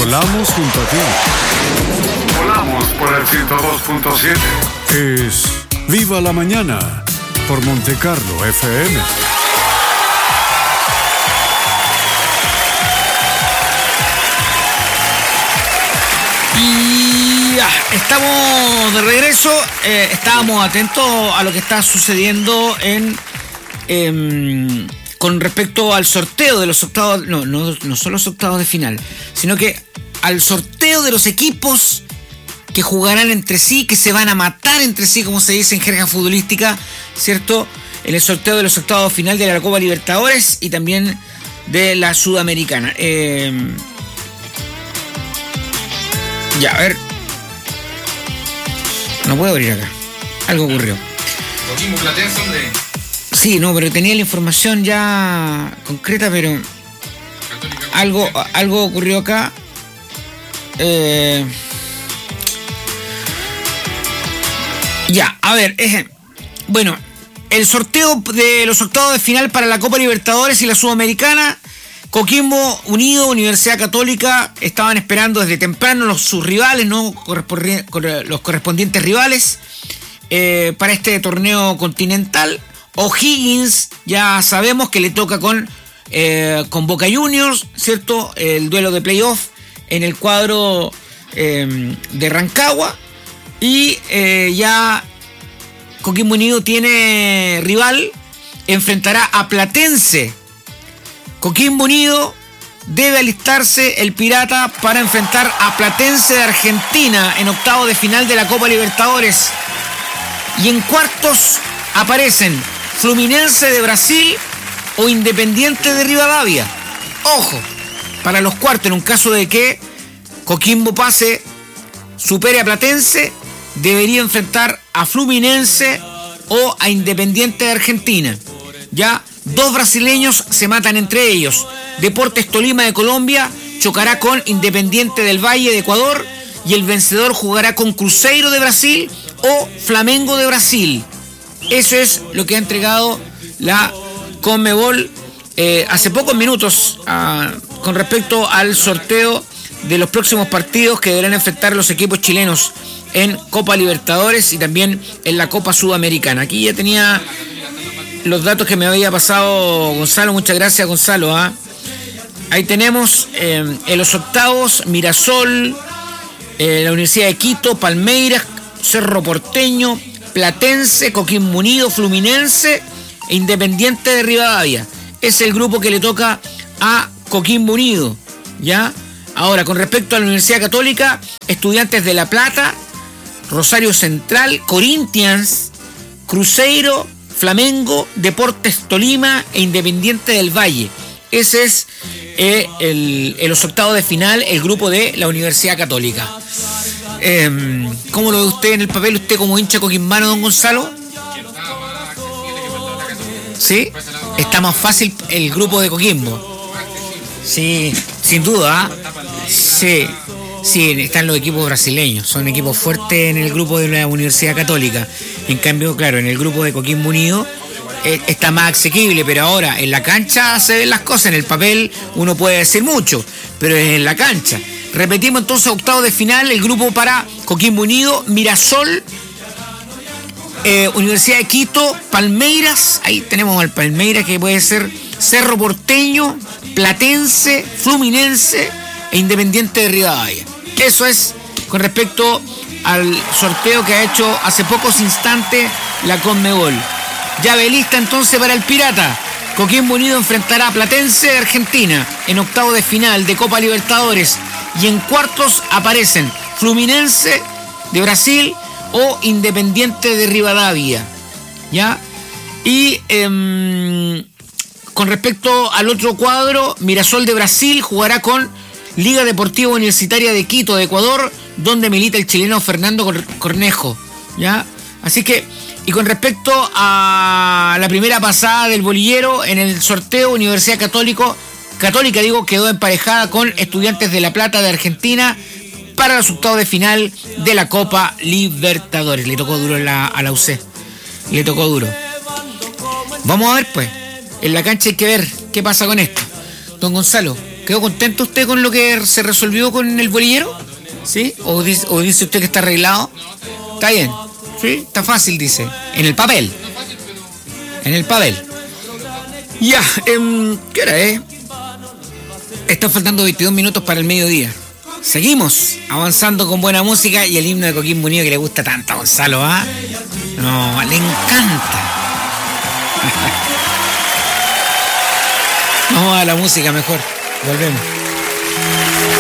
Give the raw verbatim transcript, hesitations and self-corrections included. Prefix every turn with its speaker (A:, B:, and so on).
A: Volamos junto a ti.
B: Volamos por el ciento dos punto siete.
A: Es Viva la Mañana por Montecarlo F M.
C: Y ya, estamos de regreso. Eh, estábamos atentos a lo que está sucediendo en eh, con respecto al sorteo de los octavos. No, no, no son los octavos de final, sino que al sorteo de los equipos que jugarán entre sí, que se van a matar entre sí, como se dice en jerga futbolística, ¿cierto? En el sorteo de los octavos de final de la Copa Libertadores y también de la Sudamericana. Eh, Ya, a ver. No puedo abrir acá. Algo ocurrió.
D: Coquimbo Platense, hombre.
C: Sí, no, pero tenía la información ya concreta, pero algo, algo ocurrió acá. Eh... Ya, a ver. Eh, bueno, el sorteo de los octavos de final para la Copa Libertadores y la Sudamericana. Coquimbo Unido, Universidad Católica, estaban esperando desde temprano los, sus rivales, ¿no? Los correspondientes rivales eh, para este torneo continental. O'Higgins, ya sabemos que le toca con, eh, con Boca Juniors, ¿cierto? El duelo de playoff en el cuadro eh, de Rancagua. Y eh, ya Coquimbo Unido tiene rival, enfrentará a Platense. Coquimbo Unido debe alistarse el Pirata para enfrentar a Platense de Argentina en octavo de final de la Copa Libertadores. Y en cuartos aparecen Fluminense de Brasil o Independiente de Rivadavia. Ojo, para los cuartos, en un caso de que Coquimbo pase, supere a Platense, debería enfrentar a Fluminense o a Independiente de Argentina. Ya. Dos brasileños se matan entre ellos. Deportes Tolima de Colombia chocará con Independiente del Valle de Ecuador y el vencedor jugará con Cruzeiro de Brasil o Flamengo de Brasil. Eso es lo que ha entregado la Conmebol eh, hace pocos minutos ah, con respecto al sorteo de los próximos partidos que deberán enfrentar los equipos chilenos en Copa Libertadores y también en la Copa Sudamericana. Aquí ya tenía los datos que me había pasado Gonzalo. Muchas gracias, Gonzalo. ¿eh? Ahí tenemos eh, en los octavos Mirasol, eh, la Universidad de Quito, Palmeiras, Cerro Porteño, Platense, Coquimbo Unido, Fluminense e Independiente de Rivadavia. Es el grupo que le toca a Coquimbo Unido. ¿Ya? Ahora, con respecto a la Universidad Católica, Estudiantes de La Plata, Rosario Central, Corinthians, Cruzeiro, Flamengo, Deportes Tolima e Independiente del Valle. Ese es eh, el, en los octavos de final el grupo de la Universidad Católica. Eh, ¿Cómo lo ve usted en el papel? ¿Usted como hincha coquimbano, don Gonzalo? ¿Sí? Está más fácil el grupo de Coquimbo. Sí, sin duda. ¿eh? Sí. Sí, están los equipos brasileños, son equipos fuertes en el grupo de la Universidad Católica. En cambio, claro, en el grupo de Coquimbo Unido eh, está más asequible, pero ahora en la cancha se ven las cosas, en el papel uno puede decir mucho, pero es en la cancha. Repetimos entonces octavo de final, el grupo para Coquimbo Unido, Mirasol, eh, Universidad de Quito, Palmeiras, ahí tenemos al Palmeiras que puede ser Cerro Porteño, Platense, Fluminense e Independiente de Rivadavia. Eso es con respecto al sorteo que ha hecho hace pocos instantes la Conmebol. Llave lista entonces para el Pirata. Coquimbo Unido enfrentará a Platense de Argentina en octavo de final de Copa Libertadores y en cuartos aparecen Fluminense de Brasil o Independiente de Rivadavia. ¿Ya? Y eh, con respecto al otro cuadro, Mirasol de Brasil jugará con Liga Deportiva Universitaria de Quito, de Ecuador, donde milita el chileno Fernando Cornejo, ¿ya? Así que, y con respecto a la primera pasada del bolillero, en el sorteo Universidad Católico, Católica, digo, quedó emparejada con Estudiantes de La Plata de Argentina para los octavos de final de la Copa Libertadores. Le tocó duro la, a la U C. Le tocó duro. Vamos a ver, pues. En la cancha hay que ver qué pasa con esto. Don Gonzalo, ¿Quedó contento usted con lo que se resolvió con el bolillero? ¿Sí? ¿O dice, o dice usted que está arreglado? Está bien. Sí, está fácil, dice. En el papel. En el papel. Ya, eh, ¿qué hora es? Están faltando veintidós minutos para el mediodía. Seguimos avanzando con buena música y el himno de Coquimbo Unido que le gusta tanto a Gonzalo, ¿ah? No, le encanta. Vamos a la música mejor. Volvemos.